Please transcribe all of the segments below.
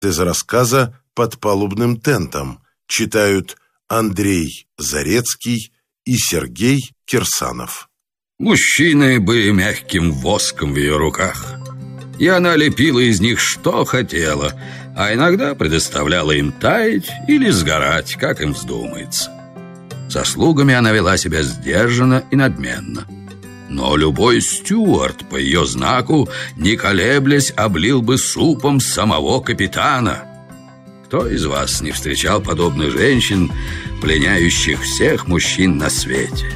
Из рассказа «Под палубным тентом» читают Андрей Зарецкий и Сергей Кирсанов. Мужчины были мягким воском в ее руках, и она лепила из них что хотела, а иногда предоставляла им таять или сгорать, как им вздумается. Со слугами она вела себя сдержанно и надменно. Но любой стюард по ее знаку, не колеблясь, облил бы супом самого капитана. Кто из вас не встречал подобных женщин, пленяющих всех мужчин на свете?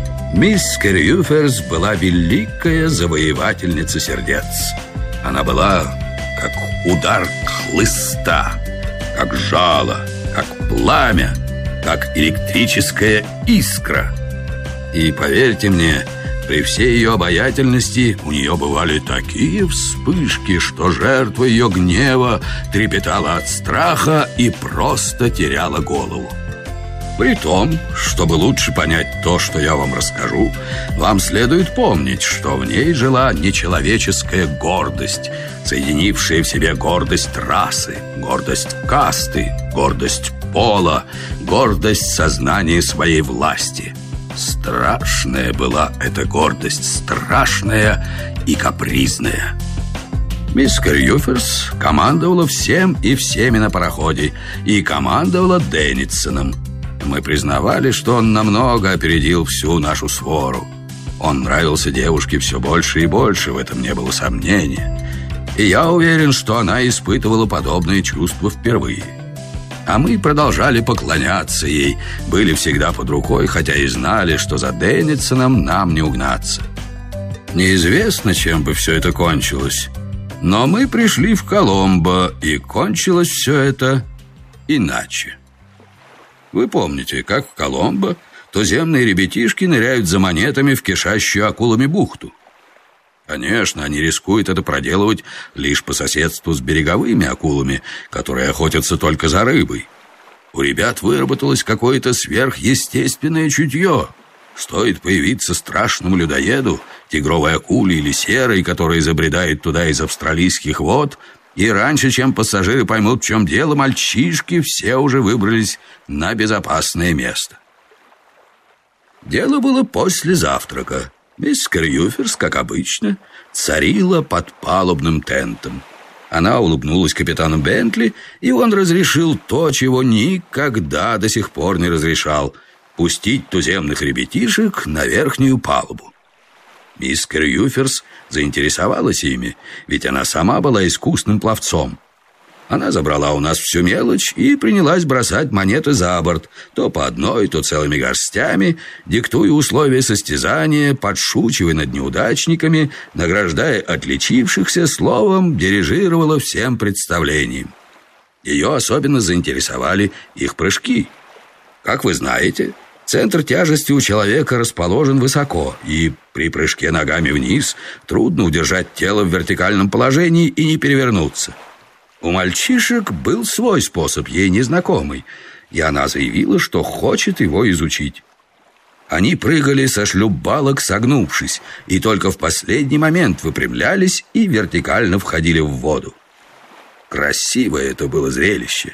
Мисс Керюферс была великая завоевательница сердец. Она была как удар хлыста, как жало, как пламя, как электрическая искра. И поверьте мне, при всей ее обаятельности у нее бывали такие вспышки, что жертва ее гнева трепетала от страха и просто теряла голову. При том, чтобы лучше понять то, что я вам расскажу, вам следует помнить, что в ней жила нечеловеческая гордость, соединившая в себе гордость расы, гордость касты, гордость пола, гордость сознания своей власти. Страшная была эта гордость, страшная и капризная. Мисс Керюферс командовала всем и всеми на пароходе и командовала Деннисоном. Мы признавали, что он намного опередил всю нашу свору. Он нравился девушке все больше и больше, в этом не было сомнения. И я уверен, что она испытывала подобные чувства впервые. А мы продолжали поклоняться ей, были всегда под рукой, хотя и знали, что за Деннисоном нам не угнаться. Неизвестно, чем бы все это кончилось, но мы пришли в Коломбо, и кончилось все это иначе. Вы помните, как в Коломбо туземные ребятишки ныряют за монетами в кишащую акулами бухту? Конечно, они рискуют это проделывать лишь по соседству с береговыми акулами, которые охотятся только за рыбой. У ребят выработалось какое-то сверхъестественное чутье. Стоит появиться страшному людоеду, тигровой акуле или серой, которая забредает туда из австралийских вод, и раньше, чем пассажиры поймут, в чем дело, мальчишки все уже выбрались на безопасное место. Дело было после завтрака. Мисс Керюферс, как обычно, царила под палубным тентом. Она улыбнулась капитану Бентли, и он разрешил то, чего никогда до сих пор не разрешал — пустить туземных ребятишек на верхнюю палубу. Мисс Керюферс заинтересовалась ими, ведь она сама была искусным пловцом. Она забрала у нас всю мелочь и принялась бросать монеты за борт, то по одной, то целыми горстями, диктуя условия состязания, подшучивая над неудачниками, награждая отличившихся, словом, дирижировала всем представлением. Ее особенно заинтересовали их прыжки. Как вы знаете, центр тяжести у человека расположен высоко, и при прыжке ногами вниз трудно удержать тело в вертикальном положении и не перевернуться. У мальчишек был свой способ, ей незнакомый, и она заявила, что хочет его изучить. Они прыгали со шлюпбалок, согнувшись, и только в последний момент выпрямлялись и вертикально входили в воду. Красивое это было зрелище.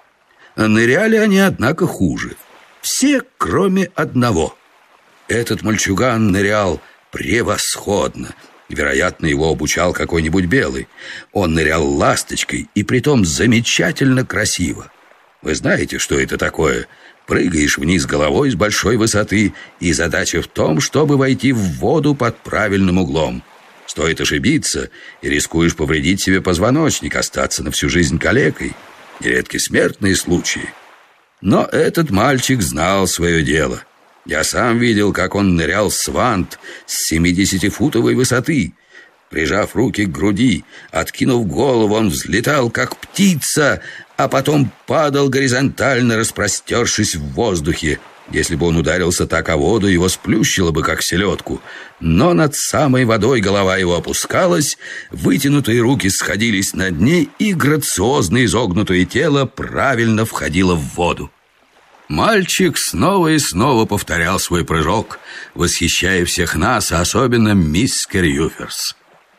Ныряли они, однако, хуже. Все, кроме одного. Этот мальчуган нырял превосходно. Вероятно, его обучал какой-нибудь белый. Он нырял ласточкой, и притом замечательно красиво. Вы знаете, что это такое? Прыгаешь вниз головой с большой высоты, и задача в том, чтобы войти в воду под правильным углом. Стоит ошибиться, и рискуешь повредить себе позвоночник, остаться на всю жизнь калекой. Нередки смертные случаи. Но этот мальчик знал свое дело. Я сам видел, как он нырял свант с 70-футовой высоты. Прижав руки к груди, откинув голову, он взлетал, как птица, а потом падал горизонтально, распростершись в воздухе. Если бы он ударился так о воду, его сплющило бы, как селедку. Но над самой водой голова его опускалась, вытянутые руки сходились над ней, и грациозно изогнутое тело правильно входило в воду. Мальчик снова и снова повторял свой прыжок, восхищая всех нас, а особенно мисс Керюферс.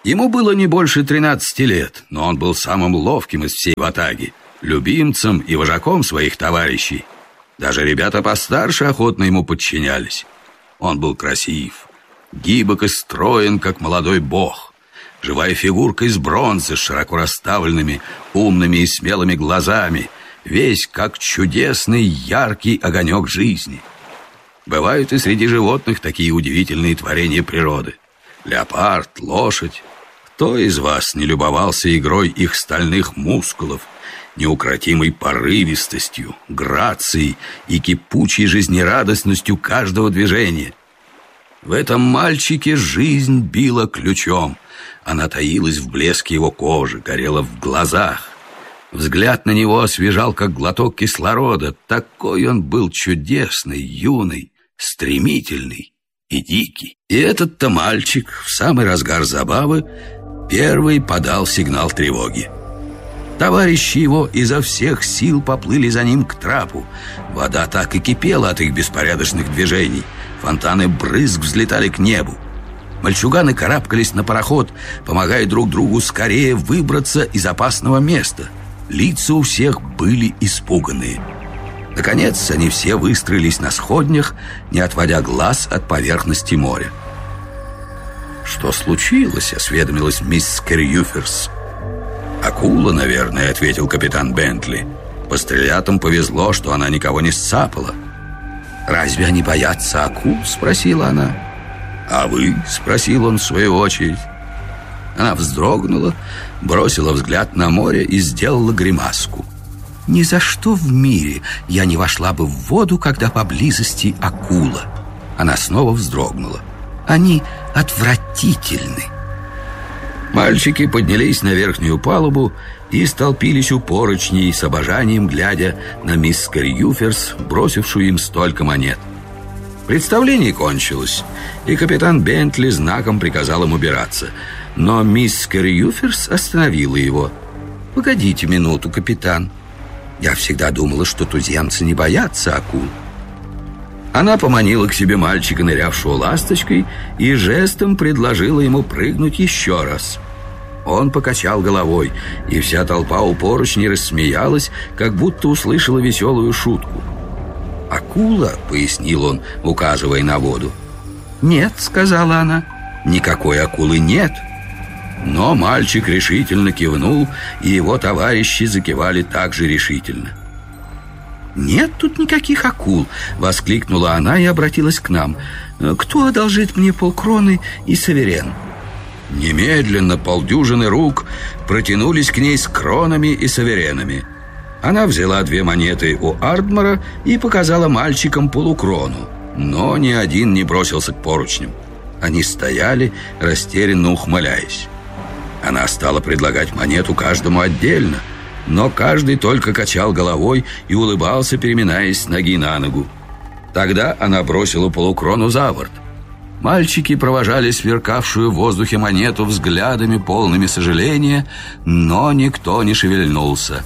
Ему было не больше 13 лет, но он был самым ловким из всей ватаги, любимцем и вожаком своих товарищей. Даже ребята постарше охотно ему подчинялись. Он был красив, гибок и строен, как молодой бог. Живая фигурка из бронзы с широко расставленными, умными и смелыми глазами, весь как чудесный яркий огонек жизни. Бывают и среди животных такие удивительные творения природы. Леопард, лошадь. Кто из вас не любовался игрой их стальных мускулов, неукротимой порывистостью, грацией и кипучей жизнерадостностью каждого движения? В этом мальчике жизнь била ключом. Она таилась в блеске его кожи, горела в глазах. Взгляд на него освежал, как глоток кислорода. Такой он был чудесный, юный, стремительный и дикий. И этот-то мальчик в самый разгар забавы первый подал сигнал тревоги. Товарищи его изо всех сил поплыли за ним к трапу. Вода так и кипела от их беспорядочных движений. Фонтаны брызг взлетали к небу. Мальчуганы карабкались на пароход, помогая друг другу скорее выбраться из опасного места. Лица у всех были испуганные. Наконец, они все выстроились на сходнях, не отводя глаз от поверхности моря. «Что случилось?» — осведомилась мисс Керрюферс. «Акула, наверное», — ответил капитан Бентли. «По стрелятам повезло, что она никого не сцапала». «Разве они боятся акул?» — спросила она. «А вы?» — спросил он в свою очередь. Она вздрогнула, бросила взгляд на море и сделала гримаску. «Ни за что в мире я не вошла бы в воду, когда поблизости акула». Она снова вздрогнула. «Они отвратительны». Мальчики поднялись на верхнюю палубу и столпились у поручней с обожанием, глядя на мисс Керрюферс, бросившую им столько монет. Представление кончилось, и капитан Бентли знаком приказал им убираться. Но мисс Керрюферс остановила его. «Погодите минуту, капитан. Я всегда думала, что туземцы не боятся акул». Она поманила к себе мальчика, нырявшего ласточкой, и жестом предложила ему прыгнуть еще раз. Он покачал головой, и вся толпа у поручней рассмеялась, как будто услышала веселую шутку. «Акула», — пояснил он, указывая на воду. «Нет», — сказала она, — «никакой акулы нет». Но мальчик решительно кивнул, и его товарищи закивали так же решительно. «Нет тут никаких акул!» — воскликнула она и обратилась к нам. «Кто одолжит мне полкроны и саверен?» Немедленно полдюжины рук протянулись к ней с кронами и саверенами. Она взяла 2 монеты у Ардмора и показала мальчикам полукрону, но ни один не бросился к поручням. Они стояли, растерянно ухмыляясь. Она стала предлагать монету каждому отдельно, но каждый только качал головой и улыбался, переминаясь с ноги на ногу. Тогда она бросила полукрону за борт. Мальчики провожали сверкавшую в воздухе монету взглядами, полными сожаления, но никто не шевельнулся.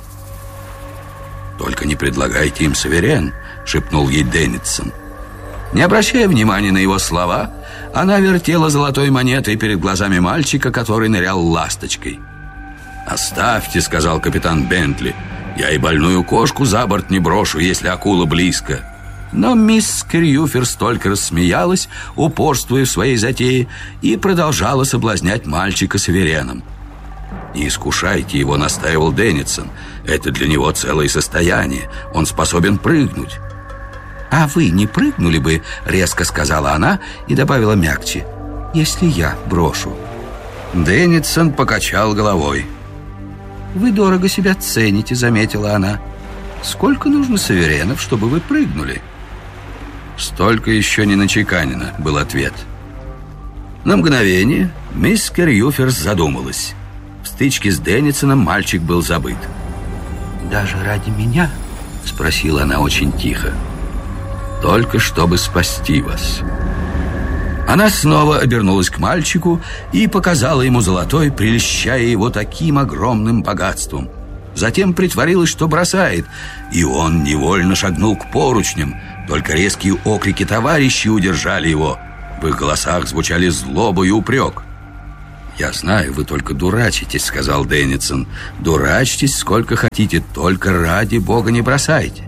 «Только не предлагайте им саверен», — шепнул ей Деннисон. Не обращая внимания на его слова, она вертела золотой монетой перед глазами мальчика, который нырял ласточкой. «Оставьте», — сказал капитан Бентли. «Я и больную кошку за борт не брошу, если акула близко». Но мисс Керрюферс только рассмеялась, упорствуя в своей затее, и продолжала соблазнять мальчика савереном. «Не искушайте его», — настаивал Деннисон. «Это для него целое состояние. Он способен прыгнуть». «А вы не прыгнули бы?» — резко сказала она и добавила мягче. «Если я брошу». Деннисон покачал головой. «Вы дорого себя цените», — заметила она. «Сколько нужно саверенов, чтобы вы прыгнули?» «Столько еще не начеканено», — был ответ. На мгновение мисс Керрюферс задумалась. В стычке с Деннисоном мальчик был забыт. «Даже ради меня?» — спросила она очень тихо. «Только чтобы спасти вас». Она снова обернулась к мальчику и показала ему золотой, прельщая его таким огромным богатством. Затем притворилась, что бросает, и он невольно шагнул к поручням. Только резкие окрики товарищей удержали его. В их голосах звучали злоба и упрек. «Я знаю, вы только дурачитесь», — сказал Деннисон. «Дурачьтесь сколько хотите, только ради Бога не бросайте».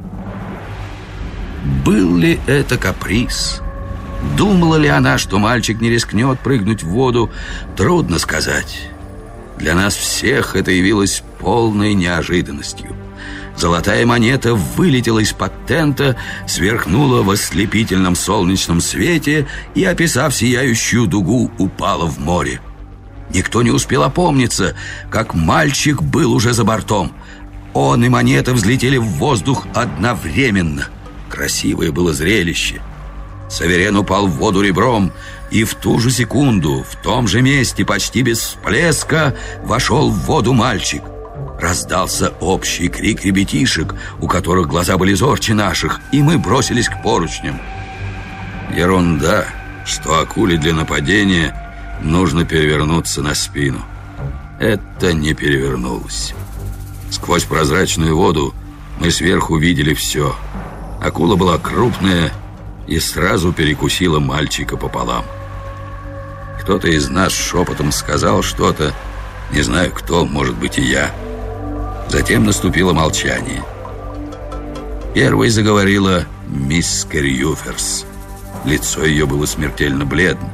Был ли это каприз? Думала ли она, что мальчик не рискнет прыгнуть в воду? Трудно сказать. Для нас всех это явилось полной неожиданностью. Золотая монета вылетела из-под тента, сверкнула в ослепительном солнечном свете и, описав сияющую дугу, упала в море. Никто не успел опомниться, как мальчик был уже за бортом. Он и монета взлетели в воздух одновременно. Красивое было зрелище. Саверен упал в воду ребром, и в ту же секунду, в том же месте, почти без всплеска, вошел в воду мальчик. Раздался общий крик ребятишек, у которых глаза были зорче наших, и мы бросились к поручням. Ерунда, что акуле для нападения нужно перевернуться на спину. Это не перевернулось. Сквозь прозрачную воду мы сверху видели все. Акула была крупная и сразу перекусила мальчика пополам. Кто-то из нас шепотом сказал что-то, не знаю кто, может быть и я. Затем наступило молчание. Первой заговорила мисс Кэррюферс. Лицо ее было смертельно бледно.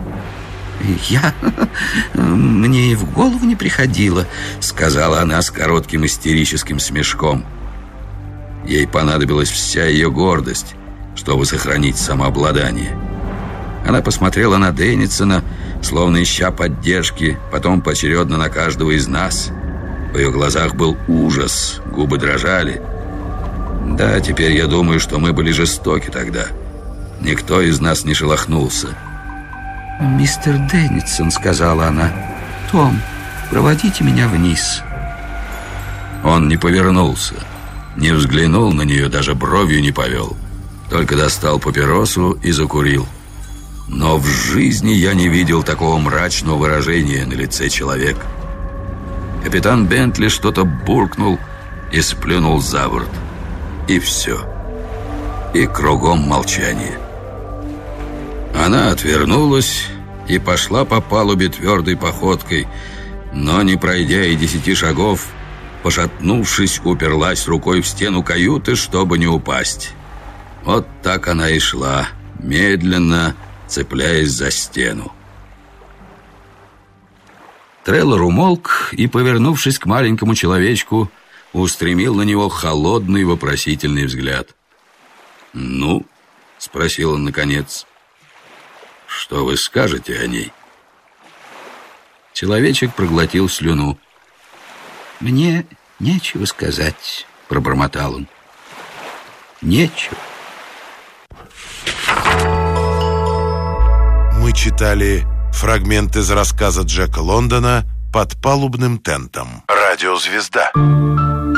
«Мне и в голову не приходило», — сказала она с коротким истерическим смешком. Ей понадобилась вся ее гордость, чтобы сохранить самообладание. Она посмотрела на Деннисона, словно ища поддержки, потом поочередно на каждого из нас. В ее глазах был ужас, губы дрожали. Да, теперь я думаю, что мы были жестоки тогда. Никто из нас не шелохнулся. «Мистер Деннисон», — сказала она, — «Том, проводите меня вниз». Он не повернулся, не взглянул на нее, даже бровью не повел. Только достал папиросу и закурил. Но в жизни я не видел такого мрачного выражения на лице человека. Капитан Бентли что-то буркнул и сплюнул за борт. И все. И кругом молчание. Она отвернулась и пошла по палубе твердой походкой, но, не пройдя и 10 шагов, пошатнувшись, уперлась рукой в стену каюты, чтобы не упасть. Вот так она и шла, медленно цепляясь за стену. Треллор умолк и, повернувшись к маленькому человечку, устремил на него холодный вопросительный взгляд. «Ну?» — спросил он наконец. «Что вы скажете о ней?» Человечек проглотил слюну. «Мне нечего сказать», — пробормотал он. «Нечего». Мы читали фрагмент из рассказа Джека Лондона «Под палубным тентом». Радиозвезда.